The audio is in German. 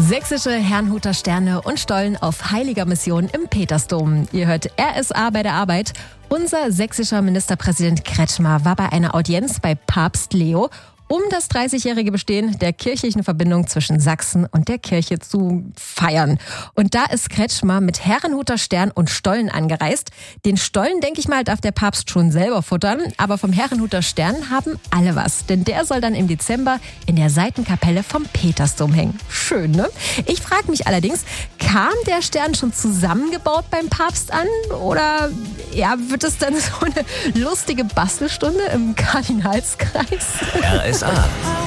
Sächsische Herrnhuter Sterne und Stollen auf heiliger Mission im Petersdom. Ihr hört RSA bei der Arbeit. Unser sächsischer Ministerpräsident Kretschmer war bei einer Audienz bei Papst Leo, um das 30-jährige Bestehen der kirchlichen Verbindung zwischen Sachsen und der Kirche zu feiern. Und da ist Kretschmer mit Herrnhuter Stern und Stollen angereist. Den Stollen, denke ich mal, darf der Papst schon selber futtern. Aber vom Herrnhuter Stern haben alle was. Denn der soll dann im Dezember in der Seitenkapelle vom Petersdom hängen. Schön, ne? Ich frage mich allerdings, kam der Stern schon zusammengebaut beim Papst an? Oder wird es dann so eine lustige Bastelstunde im Kardinalskreis? RSA.